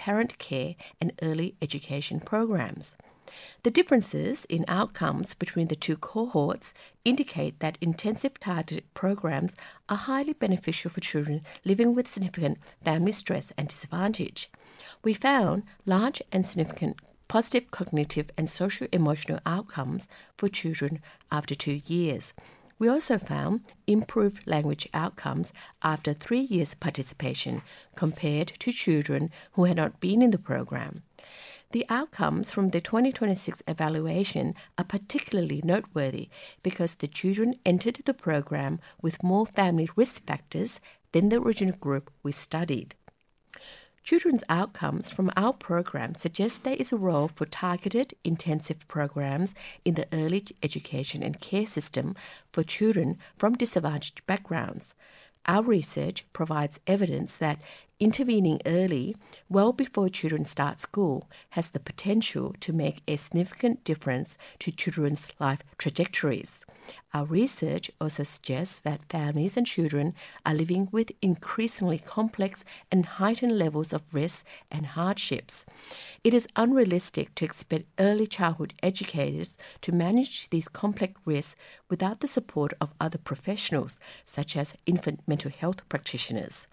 parent care and early education programs. The differences in outcomes between the two cohorts indicate that intensive targeted programs are highly beneficial for children living with significant family stress and disadvantage. We found large and significant positive cognitive and social-emotional outcomes for children after 2 years. We also found improved language outcomes after 3 years participation compared to children who had not been in the program. The outcomes from the 2026 evaluation are particularly noteworthy because the children entered the program with more family risk factors than the original group we studied. Children's outcomes from our program suggest there is a role for targeted intensive programs in the early education and care system for children from disadvantaged backgrounds. Our research provides evidence that intervening early, well before children start school, has the potential to make a significant difference to children's life trajectories. Our research also suggests that families and children are living with increasingly complex and heightened levels of risk and hardships. It is unrealistic to expect early childhood educators to manage these complex risks without the support of other professionals, such as infant mental health practitioners.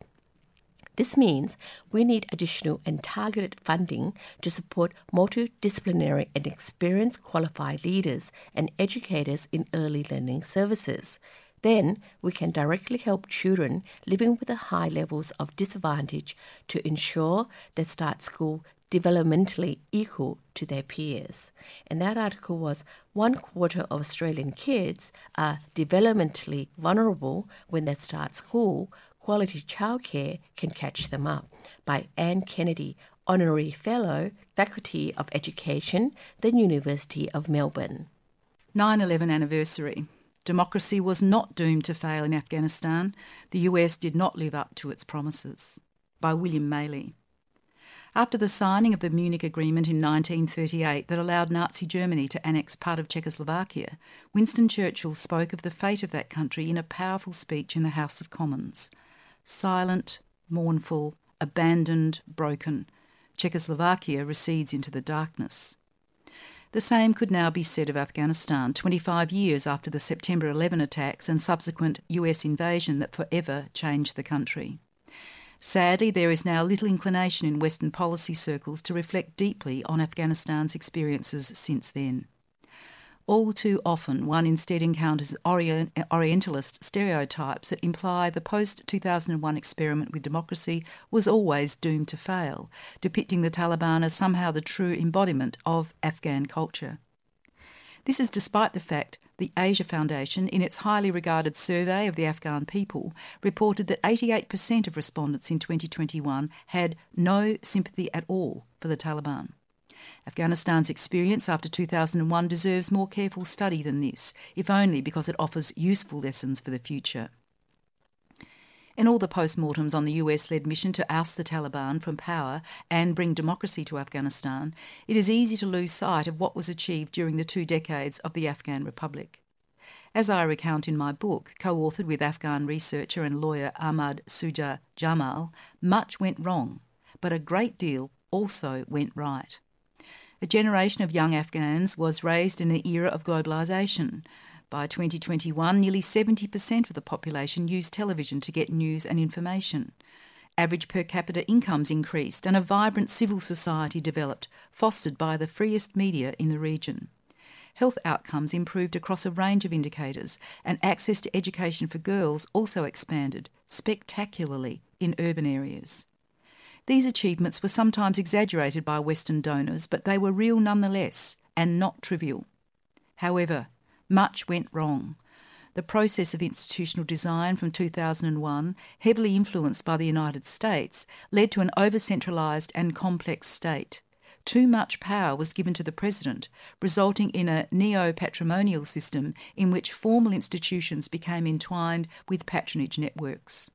This means we need additional and targeted funding to support multidisciplinary and experienced qualified leaders and educators in early learning services. Then we can directly help children living with high levels of disadvantage to ensure they start school developmentally equal to their peers. And that article was 1/4 of Australian kids are developmentally vulnerable when they start school. Quality childcare can catch them up, by Anne Kennedy, Honorary Fellow, Faculty of Education, the University of Melbourne. 9/11 anniversary. Democracy was not doomed to fail in Afghanistan. The US did not live up to its promises. By William Maley. After the signing of the Munich Agreement in 1938 that allowed Nazi Germany to annex part of Czechoslovakia, Winston Churchill spoke of the fate of that country in a powerful speech in the House of Commons. Silent, mournful, abandoned, broken, Czechoslovakia recedes into the darkness. The same could now be said of Afghanistan, 25 years after the September 11 attacks and subsequent US invasion that forever changed the country. Sadly, there is now little inclination in Western policy circles to reflect deeply on Afghanistan's experiences since then. All too often, one instead encounters Orientalist stereotypes that imply the post-2001 experiment with democracy was always doomed to fail, depicting the Taliban as somehow the true embodiment of Afghan culture. This is despite the fact the Asia Foundation, in its highly regarded survey of the Afghan people, reported that 88% of respondents in 2021 had no sympathy at all for the Taliban. Afghanistan's experience after 2001 deserves more careful study than this, if only because it offers useful lessons for the future. In all the postmortems on the US-led mission to oust the Taliban from power and bring democracy to Afghanistan, it is easy to lose sight of what was achieved during the 2 decades of the Afghan Republic. As I recount in my book, co-authored with Afghan researcher and lawyer Ahmad Suja Jamal, much went wrong, but a great deal also went right. A generation of young Afghans was raised in an era of globalisation. By 2021, nearly 70% of the population used television to get news and information. Average per capita incomes increased and a vibrant civil society developed, fostered by the freest media in the region. Health outcomes improved across a range of indicators, and access to education for girls also expanded spectacularly in urban areas. These achievements were sometimes exaggerated by Western donors, but they were real nonetheless, and not trivial. However, much went wrong. The process of institutional design from 2001, heavily influenced by the United States, led to an over-centralised and complex state. Too much power was given to the president, resulting in a neo-patrimonial system in which formal institutions became entwined with patronage networks.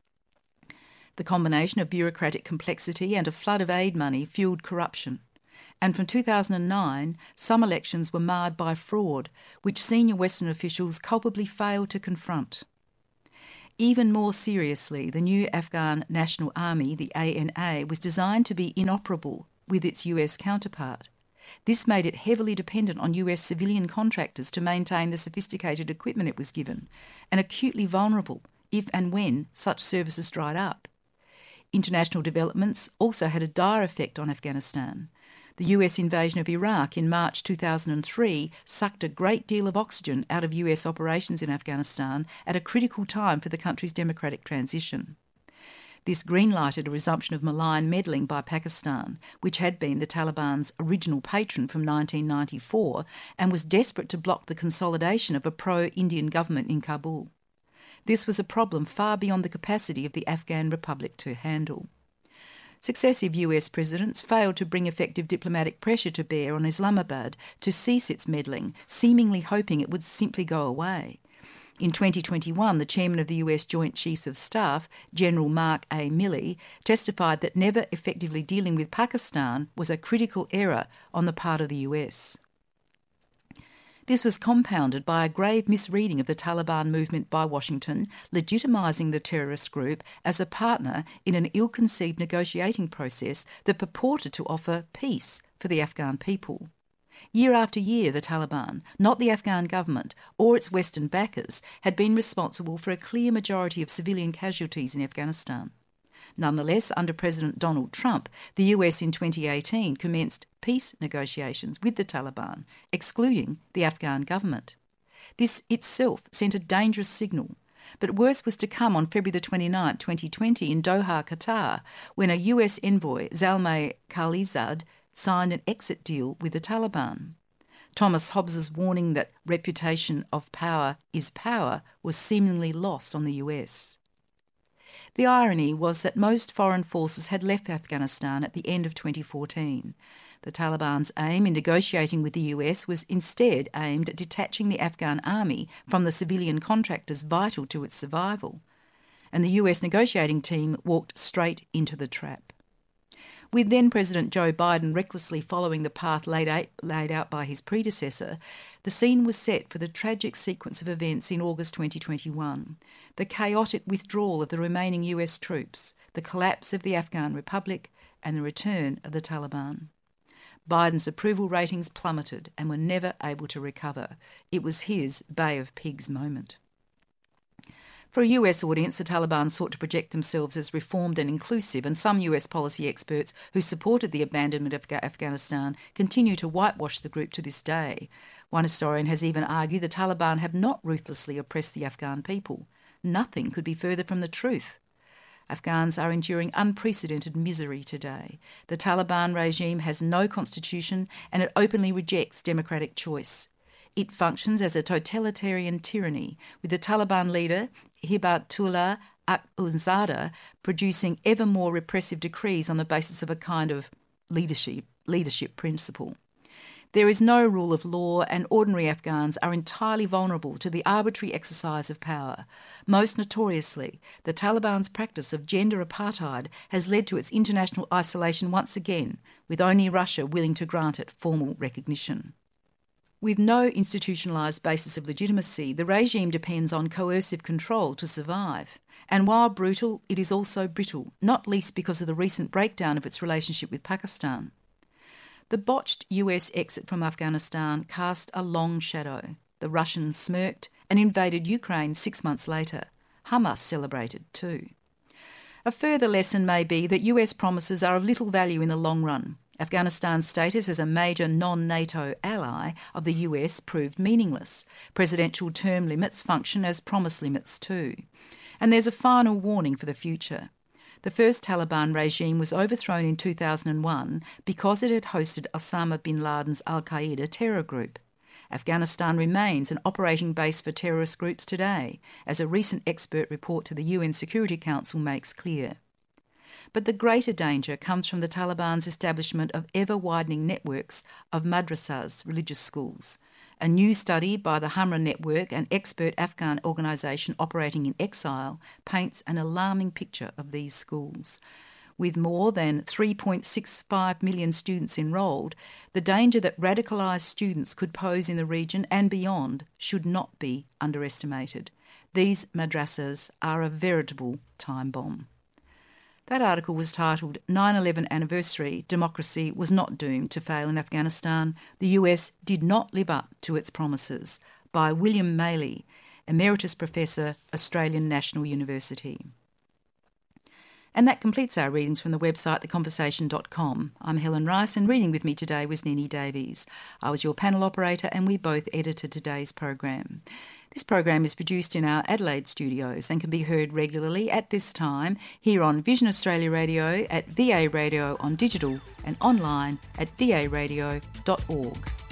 The combination of bureaucratic complexity and a flood of aid money fuelled corruption. And from 2009, some elections were marred by fraud, which senior Western officials culpably failed to confront. Even more seriously, the new Afghan National Army, the ANA, was designed to be inoperable with its US counterpart. This made it heavily dependent on US civilian contractors to maintain the sophisticated equipment it was given, and acutely vulnerable if and when such services dried up. International developments also had a dire effect on Afghanistan. The US invasion of Iraq in March 2003 sucked a great deal of oxygen out of US operations in Afghanistan at a critical time for the country's democratic transition. This greenlighted a resumption of malign meddling by Pakistan, which had been the Taliban's original patron from 1994 and was desperate to block the consolidation of a pro-Indian government in Kabul. This was a problem far beyond the capacity of the Afghan Republic to handle. Successive US presidents failed to bring effective diplomatic pressure to bear on Islamabad to cease its meddling, seemingly hoping it would simply go away. In 2021, the chairman of the US Joint Chiefs of Staff, General Mark A. Milley, testified that never effectively dealing with Pakistan was a critical error on the part of the US. This was compounded by a grave misreading of the Taliban movement by Washington, legitimising the terrorist group as a partner in an ill-conceived negotiating process that purported to offer peace for the Afghan people. Year after year, the Taliban, not the Afghan government or its Western backers, had been responsible for a clear majority of civilian casualties in Afghanistan. Nonetheless, under President Donald Trump, the US in 2018 commenced peace negotiations with the Taliban, excluding the Afghan government. This itself sent a dangerous signal. But worse was to come on February 29, 2020 in Doha, Qatar, when a US envoy, Zalmay Khalilzad, signed an exit deal with the Taliban. Thomas Hobbes's warning that reputation of power is power was seemingly lost on the US. The irony was that most foreign forces had left Afghanistan at the end of 2014. The Taliban's aim in negotiating with the US was instead aimed at detaching the Afghan army from the civilian contractors vital to its survival. And the US negotiating team walked straight into the trap. With then-President Joe Biden recklessly following the path laid out by his predecessor, the scene was set for the tragic sequence of events in August 2021, the chaotic withdrawal of the remaining US troops, the collapse of the Afghan Republic, and the return of the Taliban. Biden's approval ratings plummeted and were never able to recover. It was his Bay of Pigs moment. For a US audience, the Taliban sought to project themselves as reformed and inclusive, and some US policy experts who supported the abandonment of Afghanistan continue to whitewash the group to this day. One historian has even argued the Taliban have not ruthlessly oppressed the Afghan people. Nothing could be further from the truth. Afghans are enduring unprecedented misery today. The Taliban regime has no constitution and it openly rejects democratic choice. It functions as a totalitarian tyranny, with the Taliban leader, Hibatullah Akhundzada, producing ever more repressive decrees on the basis of a kind of leadership principle. There is no rule of law, and ordinary Afghans are entirely vulnerable to the arbitrary exercise of power. Most notoriously, the Taliban's practice of gender apartheid has led to its international isolation once again, with only Russia willing to grant it formal recognition. With no institutionalised basis of legitimacy, the regime depends on coercive control to survive. And while brutal, it is also brittle, not least because of the recent breakdown of its relationship with Pakistan. The botched US exit from Afghanistan cast a long shadow. The Russians smirked and invaded Ukraine 6 months later. Hamas celebrated too. A further lesson may be that US promises are of little value in the long run. Afghanistan's status as a major non-NATO ally of the US proved meaningless. Presidential term limits function as promise limits too. And there's a final warning for the future. The first Taliban regime was overthrown in 2001 because it had hosted Osama bin Laden's al-Qaeda terror group. Afghanistan remains an operating base for terrorist groups today, as a recent expert report to the UN Security Council makes clear. But the greater danger comes from the Taliban's establishment of ever-widening networks of madrasas, religious schools. A new study by the Hamra Network, an expert Afghan organisation operating in exile, paints an alarming picture of these schools. With more than 3.65 million students enrolled, the danger that radicalised students could pose in the region and beyond should not be underestimated. These madrasas are a veritable time bomb. That article was titled 9/11 Anniversary, Democracy Was Not Doomed to Fail in Afghanistan. The US Did Not Live Up to Its Promises, by William Maley, Emeritus Professor, Australian National University. And that completes our readings from the website theconversation.com. I'm Helen Rice, and reading with me today was Nini Davies. I was your panel operator, and we both edited today's program. This program is produced in our Adelaide studios and can be heard regularly at this time here on Vision Australia Radio, at VA Radio on digital, and online at varadio.org.